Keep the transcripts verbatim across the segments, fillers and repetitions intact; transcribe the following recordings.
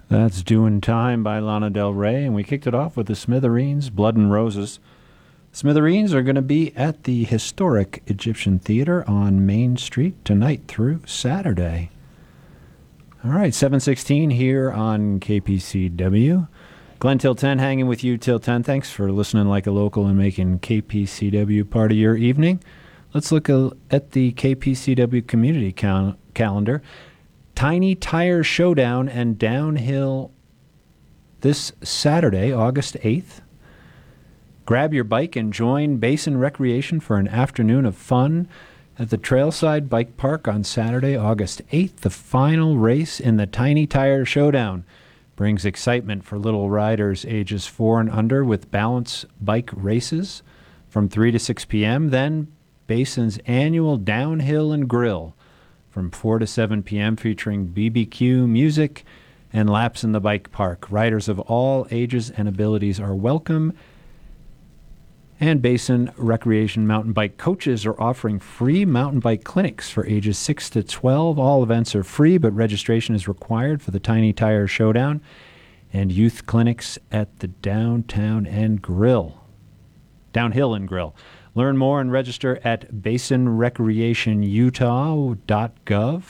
That's Doing Time by Lana Del Rey, and we kicked it off with the Smithereens, Blood and Roses. Smithereens are going to be at the historic Egyptian Theater on Main Street tonight through Saturday. All right, seven sixteen here on K P C W. Glenn till ten, hanging with you till ten. Thanks for listening like a local and making K P C W part of your evening. Let's look at the K P C W community cal- calendar. Tiny Tire Showdown and Downhill this Saturday, August eighth. Grab your bike and join Basin Recreation for an afternoon of fun at the Trailside Bike Park on Saturday, August eighth. The final race in the Tiny Tire Showdown brings excitement for little riders ages four and under with balance bike races from three to six p.m. Then Basin's annual Downhill and Grill from four to seven p.m. featuring B B Q, music, and laps in the bike park. Riders of all ages and abilities are welcome. And Basin Recreation mountain bike coaches are offering free mountain bike clinics for ages six to twelve. All events are free, but registration is required for the Tiny Tire Showdown and youth clinics at the Downtown and Grill. Downhill and Grill. Learn more and register at basin recreation utah dot gov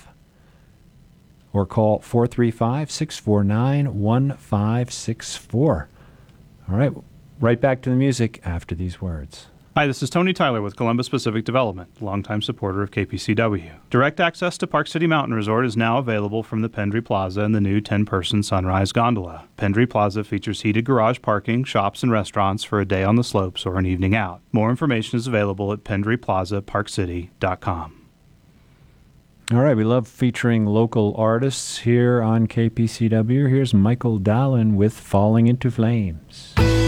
or call four three five, six four nine, one five six four. All right, right back to the music after these words. Hi, this is Tony Tyler with Columbus Pacific Development, longtime supporter of K P C W. Direct access to Park City Mountain Resort is now available from the Pendry Plaza and the new ten-person Sunrise Gondola. Pendry Plaza features heated garage parking, shops, and restaurants for a day on the slopes or an evening out. More information is available at pendry plaza park city dot com. All right, we love featuring local artists here on K P C W. Here's Michael Dallin with Falling into Flames.